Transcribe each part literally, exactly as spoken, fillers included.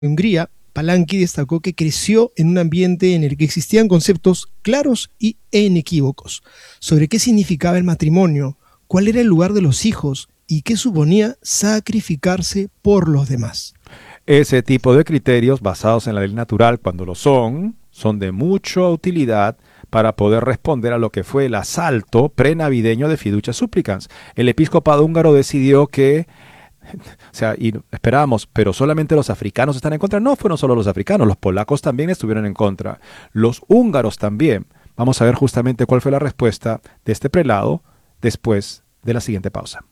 Hungría, Palanki destacó que creció en un ambiente en el que existían conceptos claros y inequívocos sobre qué significaba el matrimonio, cuál era el lugar de los hijos y qué suponía sacrificarse por los demás. Ese tipo de criterios basados en la ley natural, cuando lo son, son de mucha utilidad para poder responder a lo que fue el asalto prenavideño de Fiducia Supplicans. El episcopado húngaro decidió que, o sea, y esperábamos, pero solamente los africanos están en contra. No fueron solo los africanos, los polacos también estuvieron en contra. Los húngaros también. Vamos a ver justamente cuál fue la respuesta de este prelado después de la siguiente pausa.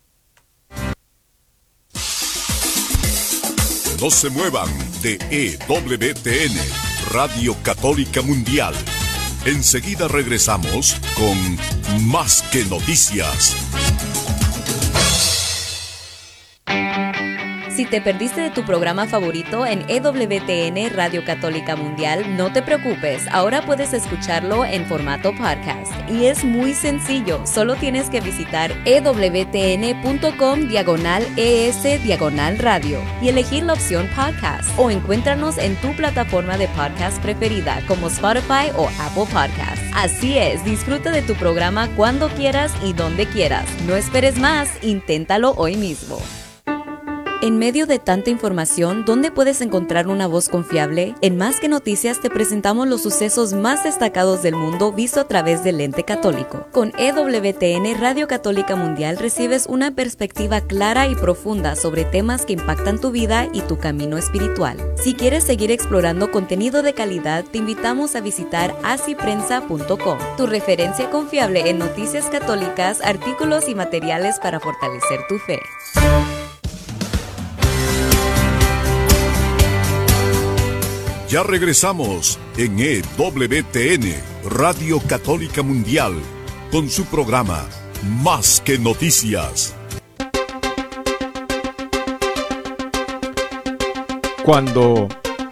No se muevan de E W T N, Radio Católica Mundial. Enseguida regresamos con Más que Noticias. Si te perdiste de tu programa favorito en E W T N Radio Católica Mundial, no te preocupes, ahora puedes escucharlo en formato podcast. Y es muy sencillo, solo tienes que visitar ewtn.com diagonal es diagonal radio y elegir la opción podcast. O encuéntranos en tu plataforma de podcast preferida como Spotify o Apple Podcasts. Así es, disfruta de tu programa cuando quieras y donde quieras. No esperes más, inténtalo hoy mismo. En medio de tanta información, ¿dónde puedes encontrar una voz confiable? En Más que Noticias te presentamos los sucesos más destacados del mundo visto a través del lente católico. Con E W T N Radio Católica Mundial recibes una perspectiva clara y profunda sobre temas que impactan tu vida y tu camino espiritual. Si quieres seguir explorando contenido de calidad, te invitamos a visitar así prensa punto com, tu referencia confiable en noticias católicas, artículos y materiales para fortalecer tu fe. Ya regresamos en E W T N, Radio Católica Mundial, con su programa Más que Noticias. Cuando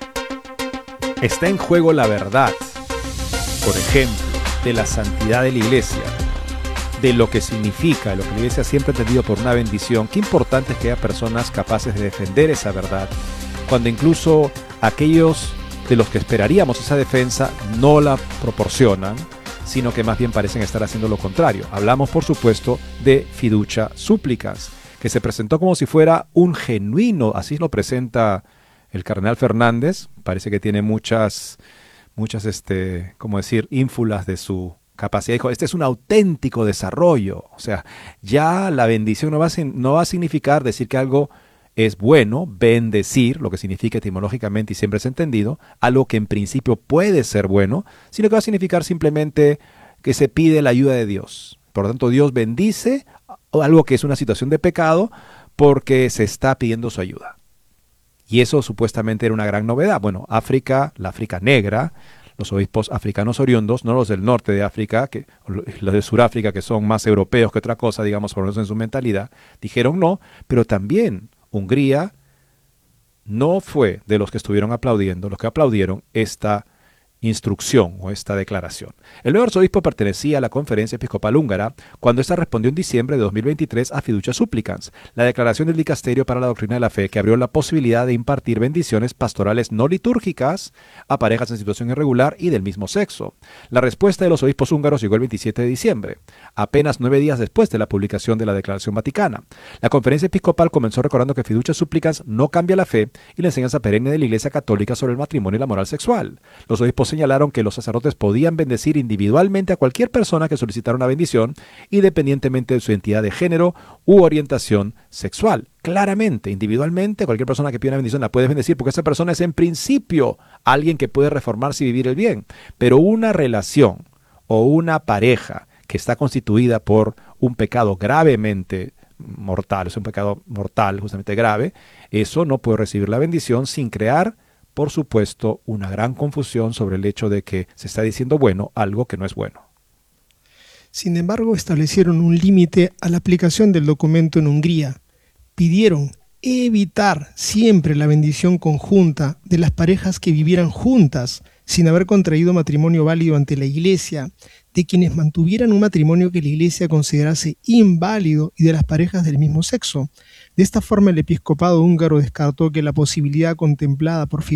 está en juego la verdad, por ejemplo, de la santidad de la iglesia, de lo que significa, lo que la iglesia siempre ha entendido por una bendición, qué importante es que haya personas capaces de defender esa verdad, cuando incluso aquellos de los que esperaríamos esa defensa no la proporcionan, sino que más bien parecen estar haciendo lo contrario. Hablamos, por supuesto, de Fiducia Supplicans, que se presentó como si fuera un genuino, así lo presenta el cardenal Fernández. Parece que tiene muchas, muchas, este, ¿cómo decir?, ínfulas de su capacidad. Dijo, este es un auténtico desarrollo. O sea, ya la bendición no va a, no va a significar decir que algo es bueno, bendecir, lo que significa etimológicamente y siempre es entendido, algo que en principio puede ser bueno, sino que va a significar simplemente que se pide la ayuda de Dios. Por lo tanto, Dios bendice algo que es una situación de pecado porque se está pidiendo su ayuda. Y eso supuestamente era una gran novedad. Bueno, África, la África negra, los obispos africanos oriundos, no los del norte de África, que, los de Suráfrica, que son más europeos que otra cosa, digamos, por lo menos en su mentalidad, dijeron no, pero también Hungría no fue de los que estuvieron aplaudiendo, los que aplaudieron esta instrucción o esta declaración. El nuevo arzobispo pertenecía a la Conferencia Episcopal Húngara cuando ésta respondió en diciembre de dos mil veintitrés a Fiducia Supplicans, la declaración del Dicasterio para la Doctrina de la Fe que abrió la posibilidad de impartir bendiciones pastorales no litúrgicas a parejas en situación irregular y del mismo sexo. La respuesta de los obispos húngaros llegó el veintisiete de diciembre, apenas nueve días después de la publicación de la Declaración Vaticana. La Conferencia Episcopal comenzó recordando que Fiducia Supplicans no cambia la fe y la enseñanza perenne de la Iglesia Católica sobre el matrimonio y la moral sexual. Los obispos señalaron que los sacerdotes podían bendecir individualmente a cualquier persona que solicitara una bendición, independientemente de su identidad de género u orientación sexual. Claramente, individualmente, cualquier persona que pida una bendición la puedes bendecir porque esa persona es en principio alguien que puede reformarse y vivir el bien. Pero una relación o una pareja que está constituida por un pecado gravemente mortal, es un pecado mortal justamente grave, eso no puede recibir la bendición sin crear, por supuesto, una gran confusión sobre el hecho de que se está diciendo bueno algo que no es bueno. Sin embargo, establecieron un límite a la aplicación del documento en Hungría. Pidieron evitar siempre la bendición conjunta de las parejas que vivieran juntas sin haber contraído matrimonio válido ante la Iglesia, de quienes mantuvieran un matrimonio que la Iglesia considerase inválido y de las parejas del mismo sexo. De esta forma, el episcopado húngaro descartó que la posibilidad contemplada por